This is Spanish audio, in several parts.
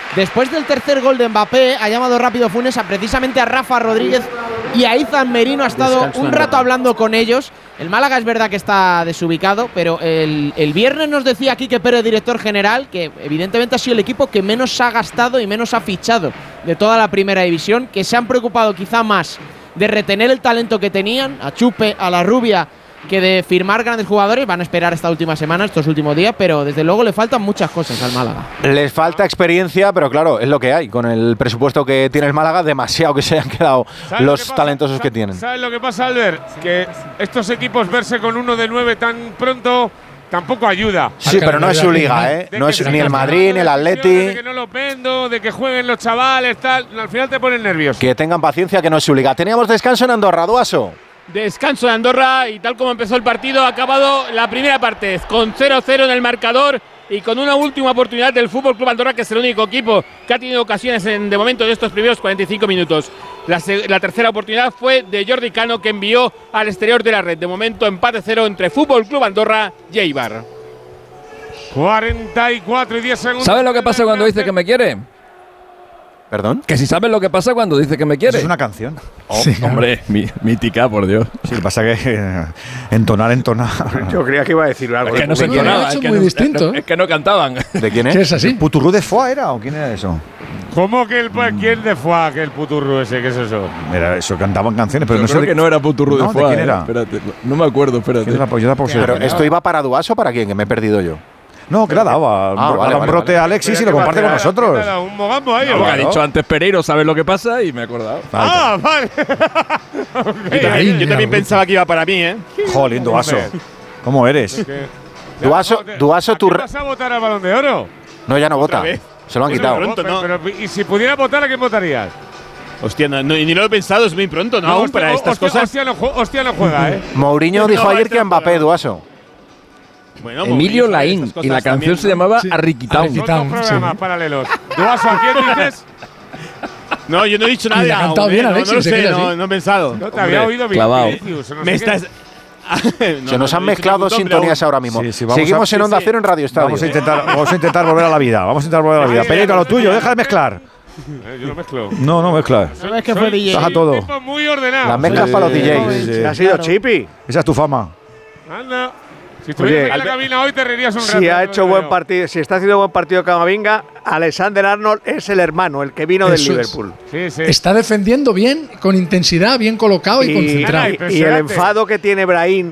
Después del tercer gol de Mbappé, ha llamado rápido Funes precisamente a Rafa Rodríguez y a Izan Merino. Ha estado un rato hablando con ellos. El Málaga es verdad que está desubicado, pero el viernes nos decía Quique Pérez, director general, que evidentemente ha sido el equipo que menos ha gastado y menos ha fichado de toda la primera división, que se han preocupado quizá más de retener el talento que tenían, a Chupe, a la Rubia, que de firmar grandes jugadores. Van a esperar esta última semana, estos últimos días, pero desde luego le faltan muchas cosas al Málaga. Les falta experiencia, pero claro, es lo que hay. Con el presupuesto que tiene el Málaga, demasiado que se han quedado los talentosos que tienen. ¿Sabes lo que pasa, Albert? Que estos equipos verse con uno de 9 tan pronto tampoco ayuda. Sí, pero no es su liga, ¿eh? No es ni el Madrid, ni el Atleti. De que no lo vendo, de que jueguen los chavales, tal. Al final te ponen nervioso. Que tengan paciencia, que no es su liga. Teníamos descanso en Andorra, Duaso. Descanso de Andorra y tal como empezó el partido, ha acabado la primera parte con 0-0 en el marcador y con una última oportunidad del FC Andorra, que es el único equipo que ha tenido ocasiones de momento de estos primeros 45 minutos. La tercera oportunidad fue de Jordi Cano, que envió al exterior de la red. De momento empate 0 entre FC Andorra y Eibar. 44 y 10 segundos. ¿Sabes lo que pasa cuando dice que me quiere? ¿Perdón? Que si sabes lo que pasa cuando dice que me quiere. Eso es una canción. Sí, hombre, mítica, por Dios. Sí, lo que pasa es que entonar. Yo creía que iba a decir algo. Es que no se entonaba. Es muy distinto. Es que no cantaban. ¿De quién es? Sí, es así. ¿Puturrú de Foix era o quién era eso? ¿Cómo que quién de Foix, que el puturro ese? ¿Qué es eso? Era eso, cantaban canciones, pero Yo no sé. creo que no era Puturru de ¿De Foix. quién era? Espérate, no me acuerdo, espérate. Yo tampoco sé. Pero ¿esto iba para Duaso o para quién? Que me he perdido yo. No, que la daba. Vale, un brote a Alexis y lo comparte con nosotros. Un mogambo ahí. No, ha dicho antes Pereiro, ¿sabes lo que pasa? Y me he acordado. Vale. Yo también pensaba que iba para mí, ¿eh? Jolín, Duaso. ¿Cómo eres? Duaso, tú. ¿Vas a votar al Balón de Oro? No, ya no vota. Se lo han quitado. Pero, ¿y si pudiera votar, a quién votarías? Hostia, ni lo he pensado, es muy pronto, ¿no? Aún para estas cosas. Hostia, no juega, ¿eh? Mourinho dijo ayer que Mbappé, Duaso. Bueno, Emilio Laín, y la canción se llamaba Arriquitown. Son programas paralelos. ¿Duaso a quién dices? No, yo no he dicho nada. Le ha cantado bien, no Alexis, lo sé, así. no he pensado. No te había oído clavado. Me estás… Se nos han mezclado dos sintonías ahora mismo. Sí, Seguimos en Onda Cero en Radio Estadio. Vamos a intentar volver a la vida. Pereiro, a lo tuyo, deja de mezclar. Yo lo mezclo. No mezclas. ¿Sabes que fue DJ? Baja todo. Tipo muy ordenado. Las mezclas para los DJs. Ha sido Chipi. Esa es tu fama. Anda. Si estuvieras en la cabina hoy te reirías un rato. Si ha hecho buen partido, si está haciendo buen partido Camavinga, Alexander Arnold es el hermano, el que vino del Liverpool. Sí. Está defendiendo bien, con intensidad, bien colocado y concentrado. Y el enfado que tiene Brahim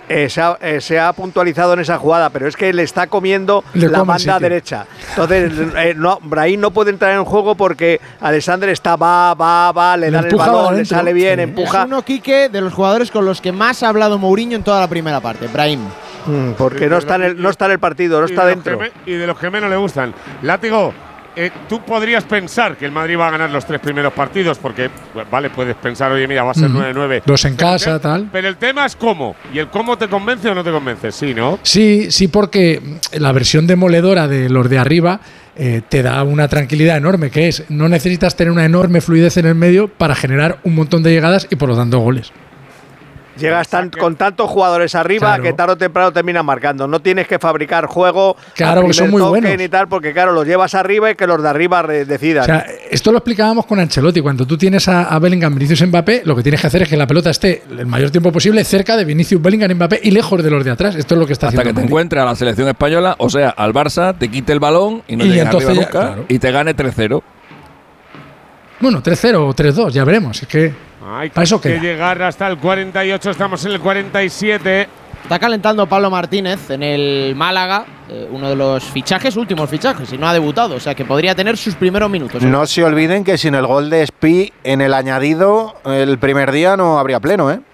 se ha puntualizado en esa jugada, pero es que le está comiendo la banda derecha. Entonces, Brahim no puede entrar en juego porque Alexander está va, le dan el balón, le sale bien, empuja. Es uno, Quique, de los jugadores con los que más ha hablado Mourinho en toda la primera parte, Brahim. Porque no está en el partido, no está dentro. Y de los que menos le gustan. Látigo, tú podrías pensar que el Madrid va a ganar los 3 primeros partidos, porque, vale, puedes pensar, oye, mira, va a ser 9-9. 2 en casa, tal. Pero el tema es cómo. ¿Y el cómo te convence o no te convence? Sí, ¿no? Sí, porque la versión demoledora de los de arriba te da una tranquilidad enorme, que es, no necesitas tener una enorme fluidez en el medio para generar un montón de llegadas y por lo tanto goles. Llegas con tantos jugadores arriba que tarde o temprano terminan marcando. No tienes que fabricar juego, claro, porque son muy buenos ni tal, porque claro, los llevas arriba y que los de arriba decidan. O sea, esto lo explicábamos con Ancelotti. Cuando tú tienes a Bellingham, Vinicius, Mbappé, lo que tienes que hacer es que la pelota esté el mayor tiempo posible cerca de Vinicius, Bellingham, Mbappé y lejos de los de atrás. Esto es lo que está haciendo. Hasta que te encuentre a la selección española, o sea, al Barça, te quite el balón y no llegue arriba nunca, y te gane 3-0. Bueno, 3-0 o 3-2, ya veremos. Es que hay para eso que llegar hasta el 48, estamos en el 47. Está calentando Pablo Martínez en el Málaga, uno de los últimos fichajes, y no ha debutado, o sea que podría tener sus primeros minutos. No se olviden que sin el gol de Espí en el añadido, el primer día no habría pleno, ¿eh?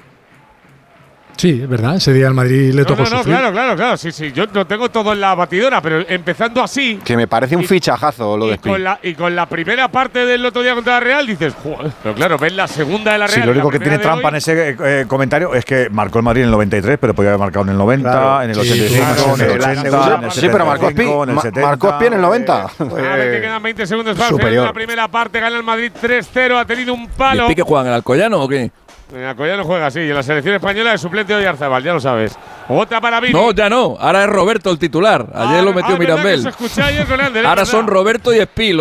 Sí, es verdad, ese día al Madrid le tocó sufrir. Claro, sí, yo lo tengo todo en la batidora, pero empezando así… Que me parece un fichajazo lo de Espí. Y con la primera parte del otro día contra la Real dices, joder, pero claro, ves la segunda de la Real… Sí, lo único que tiene trampa en ese comentario es que marcó el Madrid en el 93, pero podía haber marcado en el 90, en el 85, en el 80, en el 75, sí, pero marcó Espí en el 90. A ver que quedan 20 segundos para el final de la primera parte, gana el Madrid 3-0, ha tenido un palo… ¿Y Espí que juega en el Alcoyano o qué? En Alcoyano juega así, y en la selección española es suplente de Oyarzabal, ya lo sabes. Otra para Vini. No, ya no, ahora es Roberto el titular. Ayer lo metió Mirambel. Se escuchó ayer con Ander, ahora son Roberto y Espí